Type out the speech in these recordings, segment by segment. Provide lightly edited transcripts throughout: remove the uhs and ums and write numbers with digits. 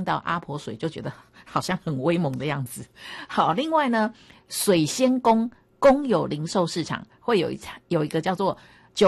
到阿婆水就觉得好像很威猛的样子。好，另外呢，水仙宫公有零售市场会有一个叫做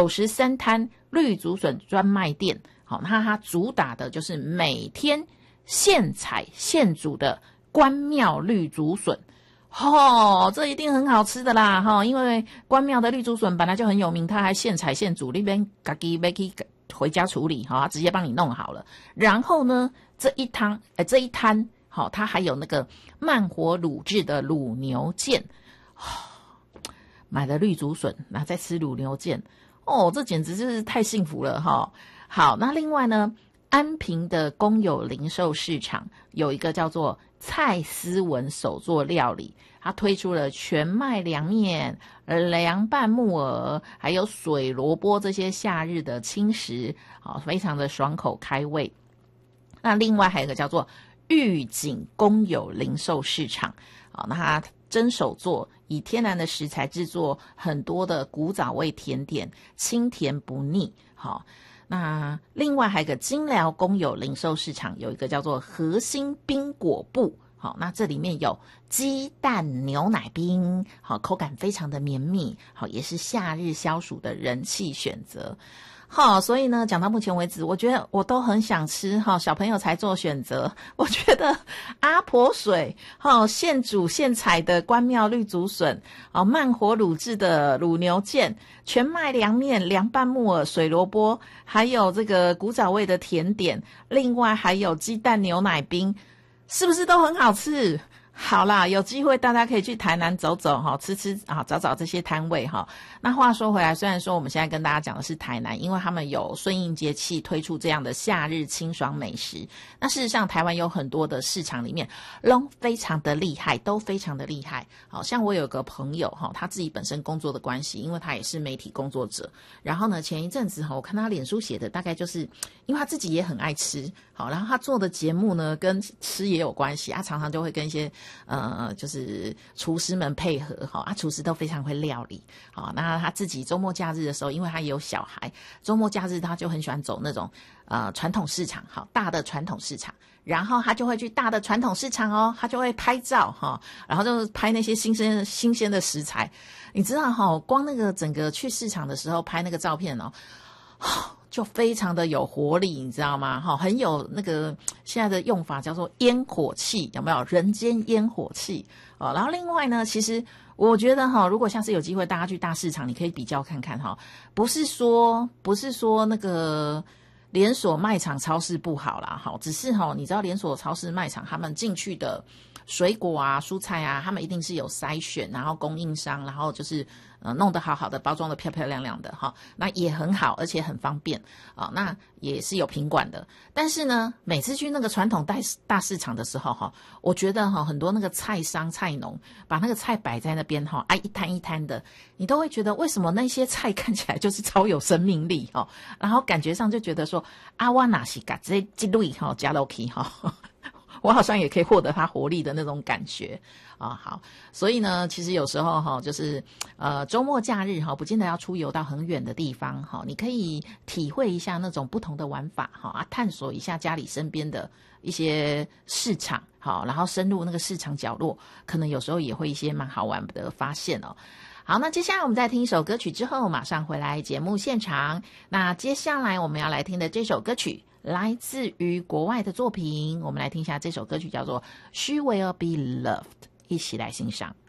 93摊绿竹笋专卖店。好，那它主打的就是每天现采现煮的关庙绿竹笋。这一定很好吃的啦，因为关庙的绿竹笋本来就很有名，它还现采现煮，那边自己要去回家处理，它直接帮你弄好了。然后呢，这一摊，它还有那个慢火卤制的卤牛腱，买了绿竹笋，然后再吃卤牛腱，这简直是太幸福了哈。好，那另外呢，安平的公有零售市场有一个叫做蔡思文手作料理，它推出了全麦凉面、凉拌木耳，还有水萝卜这些夏日的轻食，非常的爽口开胃。那另外还有一个叫做玉井公有零售市场，那它真手做，以天然的食材制作很多的古早味甜点，清甜不腻。好，那另外还有一个金寮公有零售市场，有一个叫做核心冰果部。好，那这里面有鸡蛋牛奶冰，好，口感非常的绵密，好，也是夏日消暑的人气选择。好，所以呢，讲到目前为止，我觉得我都很想吃，小朋友才做选择。我觉得阿婆水，现煮现采的关庙绿竹笋，慢火卤制的卤牛腱，全麦凉面、凉拌木耳、水萝卜，还有这个古早味的甜点，另外还有鸡蛋牛奶冰，是不是都很好吃？好啦，有机会大家可以去台南走走吃吃找找这些摊位那话说回来，虽然说我们现在跟大家讲的是台南，因为他们有顺应节气推出这样的夏日清爽美食，那事实上台湾有很多的市场里面都非常的厉害，好像我有个朋友他自己本身工作的关系，因为他也是媒体工作者，然后呢前一阵子我看他脸书写的大概就是因为他自己也很爱吃，然后他做的节目呢跟吃也有关系，他常常就会跟一些就是厨师们配合厨师都非常会料理那他自己周末假日的时候，因为他也有小孩，周末假日他就很喜欢走那种传统市场大的传统市场，然后他就会去大的传统市场他就会拍照然后就拍那些新鲜的食材，你知道光那个整个去市场的时候拍那个照片就非常的有活力，你知道吗？很有那个现在的用法叫做烟火气，有没有？人间烟火气然后另外呢，其实我觉得如果下次有机会大家去大市场，你可以比较看看不是说那个连锁卖场超市不好啦只是你知道连锁超市卖场他们进去的水果啊蔬菜啊，他们一定是有筛选，然后供应商，然后就是弄得好好的，包装的漂漂亮亮的那也很好，而且很方便那也是有品管的。但是呢，每次去那个传统大市场的时候我觉得很多那个菜商菜农把那个菜摆在那边一摊一摊的，你都会觉得为什么那些菜看起来就是超有生命力然后感觉上就觉得说我哪是把这类加落去我好像也可以获得它活力的那种感觉好，所以呢，其实有时候就是周末假日不见得要出游到很远的地方你可以体会一下那种不同的玩法探索一下家里身边的一些市场然后深入那个市场角落，可能有时候也会一些蛮好玩的发现好，那接下来我们在听一首歌曲之后，马上回来节目现场。那接下来我们要来听的这首歌曲来自于国外的作品，我们来听一下这首歌曲叫做《She Will Be Loved》，一起来欣赏。